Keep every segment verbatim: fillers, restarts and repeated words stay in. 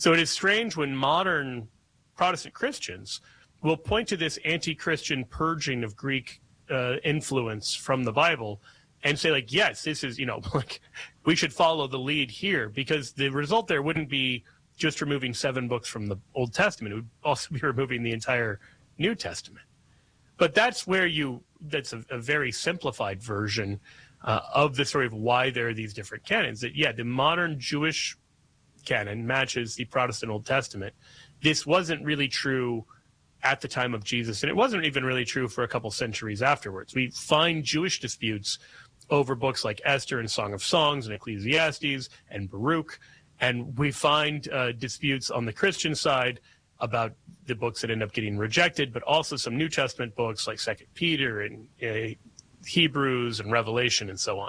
So it is strange when modern Protestant Christians will point to this anti-Christian purging of Greek uh, influence from the Bible and say, like, yes, this is, you know, like, we should follow the lead here, because the result there wouldn't be just removing seven books from the Old Testament. It would also be removing the entire New Testament. But that's where you, that's a, a very simplified version uh, of the story of why there are these different canons. That, yeah, the modern Jewish canon matches the Protestant Old Testament. This wasn't really true at the time of Jesus, and it wasn't even really true for a couple centuries afterwards. We find Jewish disputes over books like Esther and Song of Songs and Ecclesiastes and Baruch, and we find uh, disputes on the Christian side about the books that end up getting rejected, but also some New Testament books like Second Peter and uh, Hebrews and Revelation and so on.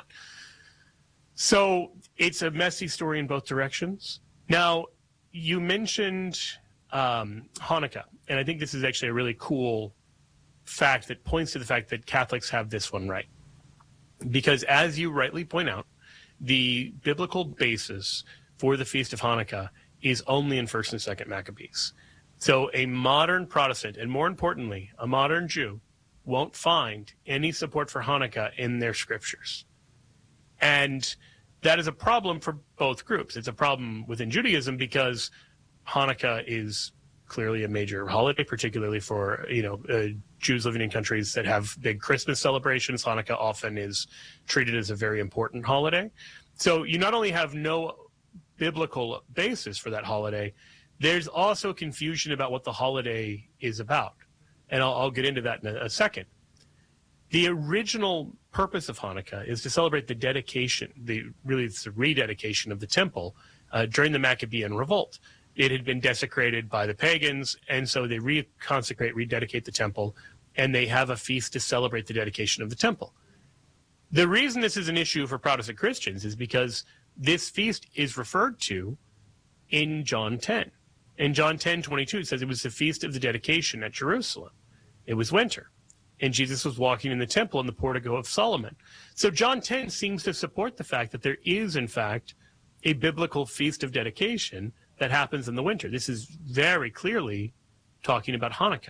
So it's a messy story in both directions. Now, you mentioned um, Hanukkah, and I think this is actually a really cool fact that points to the fact that Catholics have this one right. Because as you rightly point out, the biblical basis for the Feast of Hanukkah is only in First and Second Maccabees. So a modern Protestant, and more importantly, a modern Jew, won't find any support for Hanukkah in their scriptures. And that is a problem for both groups. It's a problem within Judaism because Hanukkah is clearly a major holiday, particularly for, you know, uh, Jews living in countries that have big Christmas celebrations. Hanukkah often is treated as a very important holiday. So you not only have no biblical basis for that holiday, there's also confusion about what the holiday is about. And I'll, I'll get into that in a, a second. The original purpose of Hanukkah is to celebrate the dedication, the really it's the rededication of the temple uh, during the Maccabean revolt. It had been desecrated by the pagans, and so they reconsecrate, rededicate the temple, and they have a feast to celebrate the dedication of the temple. The reason this is an issue for Protestant Christians is because this feast is referred to in John ten. In John ten twenty-two, it says it was the feast of the dedication at Jerusalem. It was winter, and Jesus was walking in the temple in the portico of Solomon. So John ten seems to support the fact that there is, in fact, a biblical feast of dedication that happens in the winter. This is very clearly talking about Hanukkah.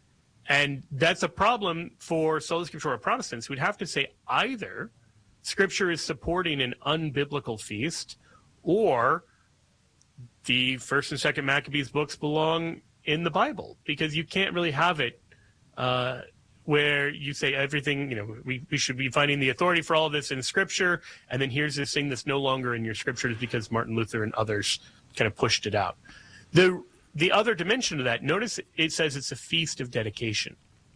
And that's a problem for Sola Scriptura Protestants who'd have to say either Scripture is supporting an unbiblical feast, or the First and Second Maccabees books belong in the Bible, because you can't really have it uh, where you say everything, you know, we, we should be finding the authority for all of this in Scripture, and then here's this thing that's no longer in your Scriptures because Martin Luther and others kind of pushed it out. The the other dimension of that, notice it says it's a feast of dedication.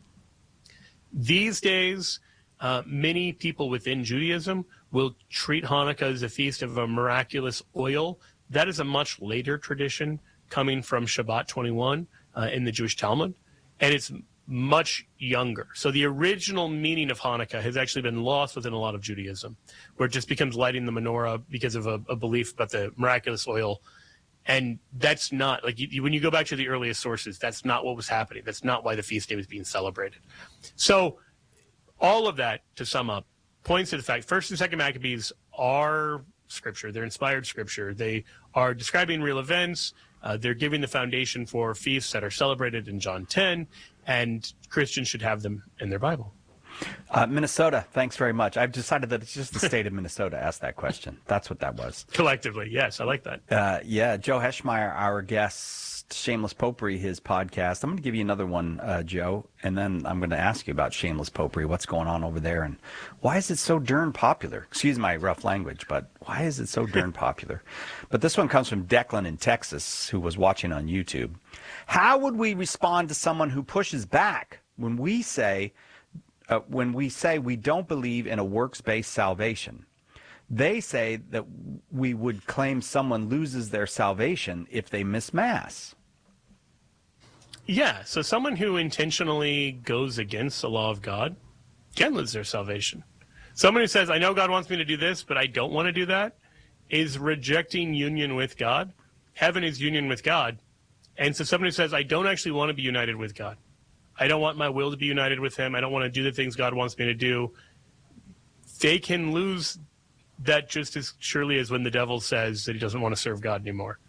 These days, uh, many people within Judaism will treat Hanukkah as a feast of a miraculous oil. That is a much later tradition coming from Shabbat twenty-one uh, in the Jewish Talmud, and it's much younger. So the original meaning of Hanukkah has actually been lost within a lot of Judaism, where it just becomes lighting the menorah because of a, a belief about the miraculous oil. And that's not, like, you, when you go back to the earliest sources, that's not what was happening. That's not why the feast day was being celebrated. So all of that, to sum up, points to the fact First and Second Maccabees are Scripture. They're inspired Scripture. They are describing real events. Uh, they're giving the foundation for feasts that are celebrated in John ten, and Christians should have them in their Bible. Uh, Minnesota, thanks very much. I've decided that it's just the state of Minnesota asked that question. That's what that was. Collectively, yes, I like that. Uh, yeah, Joe Heschmeyer, our guest, Shameless Popery, his podcast. I'm going to give you another one, uh, Joe, and then I'm going to ask you about Shameless Popery, what's going on over there, and why is it so darn popular? Excuse my rough language, but why is it so darn popular? But this one comes from Declan in Texas, who was watching on YouTube. How would we respond to someone who pushes back when we say... Uh, when we say we don't believe in a works-based salvation? They say that we would claim someone loses their salvation if they miss Mass. Yeah, so someone who intentionally goes against the law of God can lose their salvation. Someone who says, I know God wants me to do this, but I don't want to do that, is rejecting union with God. Heaven is union with God. And so someone who says, I don't actually want to be united with God, I don't want my will to be united with him, I don't want to do the things God wants me to do, they can lose that just as surely as when the devil says that he doesn't want to serve God anymore.